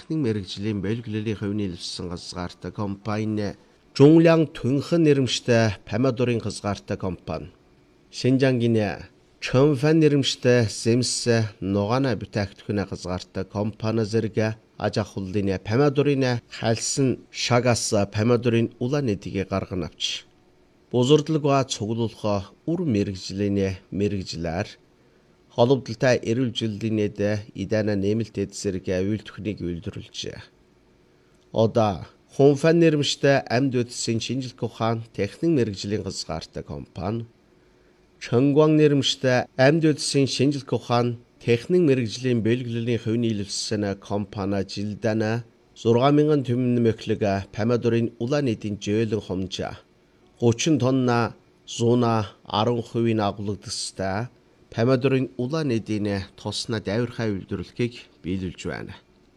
техник мэргэжлийн бэлгэллийн хувийн хэлсэн газгаартай компани Зhongliang Tunhan нэрмжтэй помидорын хязгаартай компани Шинжангийн Chongfan нэрмжтэй Sims нугаана бүтээгдэхүүн хязгаартай компани зэрэг аж ахуйлын помидорын хальсан шагас помидорын улаан эдийг гарган авч бузурдлага цуглуулах үр мэргэжлийн мэргэжлэр холбогдолтой эрүүл жилийн идана нэмэлт зэрэг үйлдвэрийг үйлдвэрлэжээ. Одоо Chongfan нэрмжтэй амьд үтсийн шинжилгээ ухаан техник мэргэжлийн хязгаартай компани Chongguang нэрмжтэй амьд үтсийн шинжилгээ ухаан техник мэргэжлийн бэлгэллийн хувийн хэлсэн компани жилдана 6000 түмэн мөклөг помидорын улаан эдийн жөөлөн хомжаа 30 тонна 110% агуулгадстай помидорын улаан эдийн тосноо дайвархай үйлдвэрлэхийг биелүүлж байна.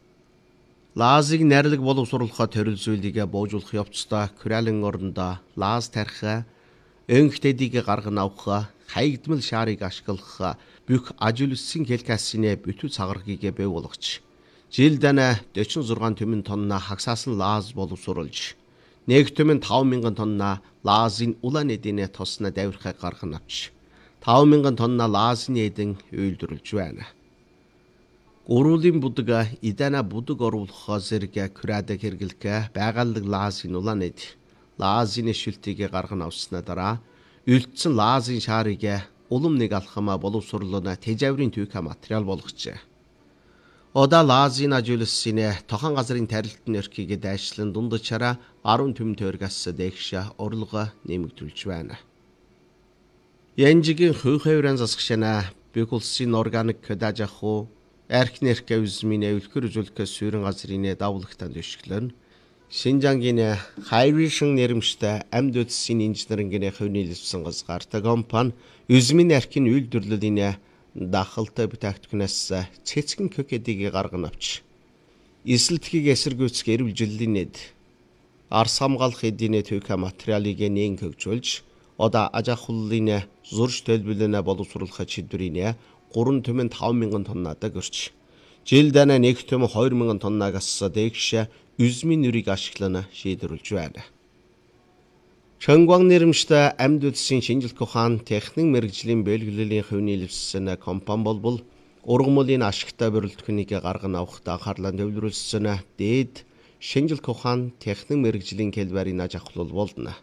Лазыг найрлаг боловсруулахад төрөлзүүлийг боожуулах явцдаа Куралын орондоо лаз тарих өнхт эдийг гарган авах хаягдмал шаарыг ашиглах бүх аж үйлсийн хелкасины бүтэн цагаргийг бий болгож жилдана 46 түмэн тонна хагсаасан лаз боловсруулж нэг түмэн 5000 тонна лазын улаан эдийн тосноо дайвархай гарган авч 5000 тонна лазны эдэн үйлдвэрлэж байна. Гурвуулын будаг идана будаг оруулах зэрэг Курад хэрэглэх байгалаг лазын улаан эд лазны шилтгийг гарган авсны дараа үлдсэн лазын шаарыг улам нэг алхам боловсруулна тэжаврын түүх материал болгожээ. Одоо лазын аж үйлсийн тохон газрын тарилтын өрхийг дайшлан дундчаараа 10 түмэн тойргоос дэгш орлого нэмэгдүүлж байна. Янжигийн хүйхэврэн засгшана бүх улсын органик кодаж аху эрхнэрхэ үзмийн өвлөхөр үзүүлэх суурин газрын давлагтанд өшгөлөн Шинжангийн Хайришин нэрмжтэй амьд үтсийн инженерингийн хувийн хэлсэн газгаартай компани үзмийн эрхийн үйлдвэрлэлийн дахалтай бүтээгдэхүүнээс цэцгэн кокедийг гарган авч эсэлтгийг эсэргүүцэх эрүүл жилийн нэд арс хамгаалах эдийн түүх материалыг нээн хөгжүүлж одоо аж ахуйлын зурж төлөвлөнө боловсруулах чиглэлийн 3 түмэн 5000 тоннад гөрч жилдана 1 түмэн 2000 тоннагаас дэгш үзмийн нүрийг ашиглана шийдвэрлэж байна. Chongguang нэрмжтэй амьд үтсийн шинжилгээ ухаан техник мэргэжлийн бэлгэллийн хувийн хэлсэн компани болбол ургамлын ашигтай бүрэлдэхүүнийг гарган авахд анхаарлаа төвлөрүүлсэн дээд шинжилгээ ухаан техник мэргэжлийн хэлбэрийн аж ахуйл болно.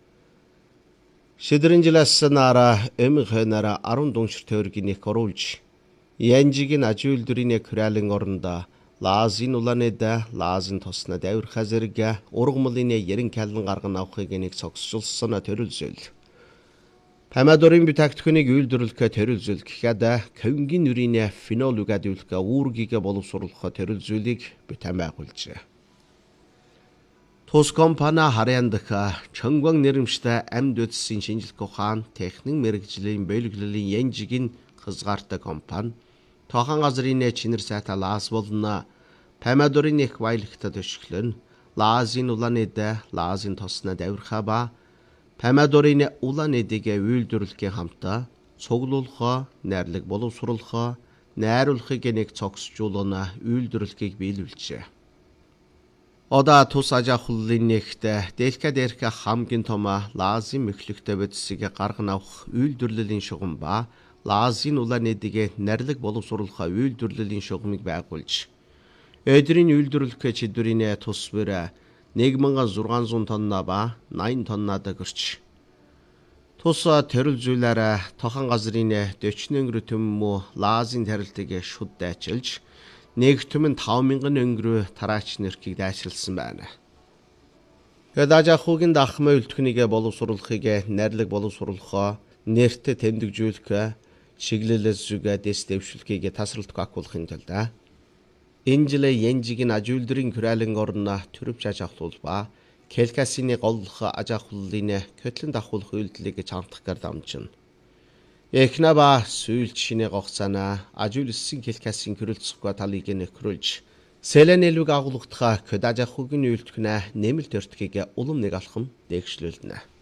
Шидрэн жилээс нара эмхэнара 10 дүншир тойргийг оруулж янжигийн аж үйлдвэрийн Куралын орондоо лазын улаан эд лазын тосноо дайвархай зэрэг ургамлын 90 калон гарган авахыг нэг цогцолсон төрөлзөл. Помидорын бүтээгдэхүүнийг үйлдвэрлэх төрөлзөл гэхэд конгийн нүрийн фенол үгадүүлэх үүргийг боловсруулах төрөлзөлийг бүтээн байгуулжээ. Тус компани харьяандах Chongguang нэрмжтэй амьд үтсийн шинжилгээ ухаан техник мэргэжлийн бэлгэллийн янжигийн хязгаартай компани тохон газрын чинэр сайтай лаз болно помидорын их баялагтад өшгөлөн лазын улаан эд лазын тосноо дайвархай ба помидорын улаан эдийг үйлдвэрлэхийн хамтаа цуглуулах, найрлаг боловсруулах, найруулахыг нэг цогцжуулна үйлдвэрлэхийг биелүүлжээ. Одоо тус аж ахуйлын нэгт дэлхийд хамгийн том лазын мөхлөгтэй бодисыг гарган авах үйлдвэрлэлийн шугам ба лазын улаан эдийг найрлаг боловсруулах үйлдвэрлэлийн шугамыг байгуулж өдрийн үйлдвэрлэх чиглэлийн тус бүр 1600 тонна ба 80 тоннад гөрч тус төрөлзүүлээр тохон газрын 40 өнгөрө түмэн лазын тарилтыг шүд дайчилж 1 түмэн 5000 өнгөрөө тараач нэрхийг дайшилсан байна. Аж ахуйн дахмын үйлдвэрийг боловсруулахыг найрлаг боловсруулах нэртэй тэмдэглүүлэх чиглэлээс зүгээ дэс дэвшүүлэхийг тасралтгүй агуулгын тулд энэ жил янжигийн аж үйлдвэрийн Куралын орно төрөвч аж ахуйл ба Келкасины голлох аж ахуйлын көтлөн давхуулах үйлдэлийг чамдах дамжин. Эхнэба сүйл шинэ гогцаана аж үйлсийн Келкасын хөрөлцөхгүй талыг нөхрүүлж Сэлэн элвэг агуулгадах аж ахуйн үйлдвэрнэ нэмэлт өртгийг улам нэг алхам дээгшлүүлнэ.